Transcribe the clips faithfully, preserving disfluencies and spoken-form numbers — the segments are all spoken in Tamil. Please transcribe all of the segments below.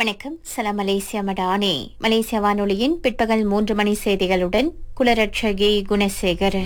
வணக்கம். சலாம் மலேசியா மடானி. மலேசிய வானொலியின் பிற்பகல் மூன்று மணி செய்திகளுடன் குலரட்சகி குணசேகர்.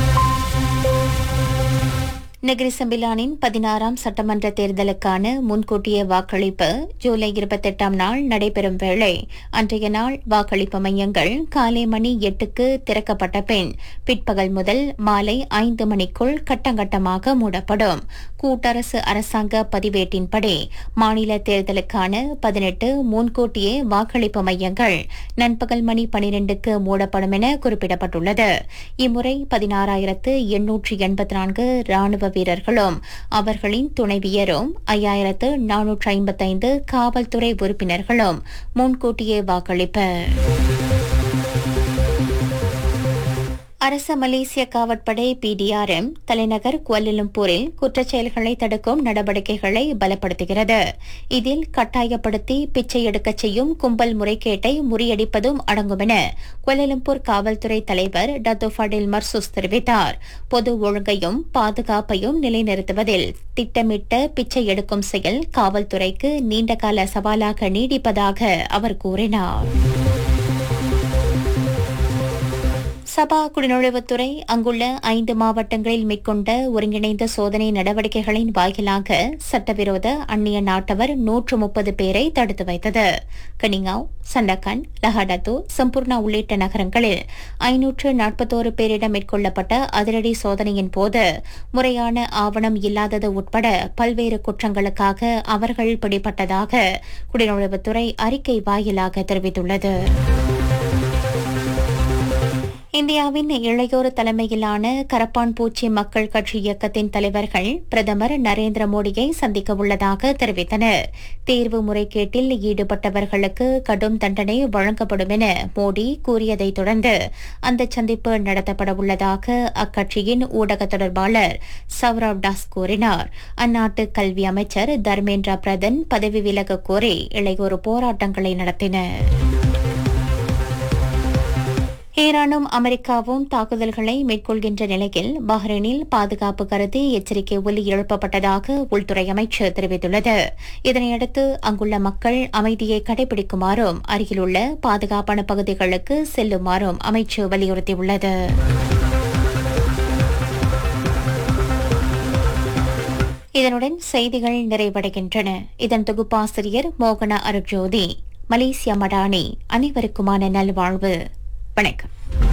நகரி சம்பிலானின் பதினாறாம் சட்டமன்ற தேர்தலுக்கான முன்கூட்டிய வாக்களிப்பு ஜூலை இருபத்தெட்டாம் நாள் நடைபெறும் வேளை அன்றைய நாள் வாக்களிப்பு மையங்கள் காலை மணி எட்டுக்கு திறக்கப்பட்ட பின் பிற்பகல் முதல் மாலை ஐந்து மணிக்குள் கட்டங்கட்டமாக மூடப்படும். கூட்டரசு அரசாங்க பதிவேட்டின்படி மாநில தேர்தலுக்கான பதினெட்டு முன்கூட்டியே வாக்களிப்பு மையங்கள் நண்பகல் மணி பனிரெண்டுக்கு மூடப்படும் என குறிப்பிடப்பட்டுள்ளது. இம்முறை பதினாறாயிரத்து எண்ணூற்று எண்பத்தி நான்கு ராணுவ வீரர்களும் அவர்களின் துணைவியரும் ஐயாயிரத்து நானூற்று ஐம்பத்தைந்து காவல்துறை உறுப்பினர்களும் முன்கூட்டியே வாக்களிப்பர். அரச மலேசிய காவற்படை பிடிஆர்எம் தலைநகர் குவாலலம்பூரில் குற்றச் செயல்களை தடுக்கும் நடவடிக்கைகளை பலப்படுத்துகிறது. இதில் கட்டாயப்படுத்தி பிச்சை எடுக்கச் செய்யும் கும்பல் முறைகேட்டை முறியடிப்பதும் அடங்கும் என குவாலலம்பூர் காவல்துறை தலைவர் டத்தோ ஃபடில் மர்சூஸ் தெரிவித்தார். பொது ஒழுங்கையும் பாதுகாப்பையும் நிலைநிறுத்துவதில் திட்டமிட்ட பிச்சை எடுக்கும் செயல் காவல்துறைக்கு நீண்டகால சவாலாக நீடிப்பதாக அவர் கூறினார். சபா குடிநுழைவுத்துறை அங்குள்ள ஐந்து மாவட்டங்களில் மேற்கொண்ட ஒருங்கிணைந்த சோதனை நடவடிக்கைகளின் வாயிலாக சட்டவிரோத அந்நிய நாட்டவர் நூற்று முப்பது பேரை தடுத்து வைத்தது. கனிங்காவ், சண்டகன், லஹடத்து, சம்பூர்ணா உள்ளிட்ட நகரங்களில் ஐநூற்று நாற்பத்தோரு பேரிடம் மேற்கொள்ளப்பட்ட அதிரடி சோதனையின் போது முறையான ஆவணம் இல்லாதது உட்பட பல்வேறு குற்றங்களுக்காக அவர்கள் பிடிபட்டதாக குடிநுழைவுத்துறை அறிக்கை வாயிலாக தெரிவித்துள்ளது. இந்தியாவின் இளையோர் தலைமையிலான கரப்பான் பூச்சி மக்கள் கட்சி இயக்கத்தின் தலைவர்கள் பிரதமர் நரேந்திர மோடியை சந்திக்க உள்ளதாக தெரிவித்தனர். தேர்வு முறைகேட்டில் ஈடுபட்டவர்களுக்கு கடும் தண்டனை வழங்கப்படும் என மோடி கூறியதைத் தொடர்ந்து அந்த சந்திப்பு நடத்தப்பட உள்ளதாக அக்கட்சியின் ஊடக தொடர்பாளர் சவ்ராவ் தாஸ் கூறினார். அந்நாட்டு கல்வி அமைச்சர் தர்மேந்திர பிரதான் பதவி விலக கோரி இளையோர் போராட்டங்களை நடத்தினர். ஈரானும் அமெரிக்காவும் தாக்குதல்களை மேற்கொள்கின்ற நிலையில் பஹ்ரைனில் பாதுகாப்பு கருதி எச்சரிக்கை ஒலி எழுப்பப்பட்டதாக உள்துறை அமைச்சர் தெரிவித்துள்ளது. இதனையடுத்து அங்குள்ள மக்கள் அமைதியை கடைபிடிக்குமாறும் அருகிலுள்ள பாதுகாப்பான பகுதிகளுக்கு செல்லுமாறும் அமைச்சர் வலியுறுத்தியுள்ளது. இதனுடன் செய்திகள் நிறைவடைகின்றன. இதன் தொகுப்பாசிரியர் மோகனா அருட்ஜோதி. மலேசியா மடானி. அனைவருக்குமான நல்வாழ்வு. வணக்கம்.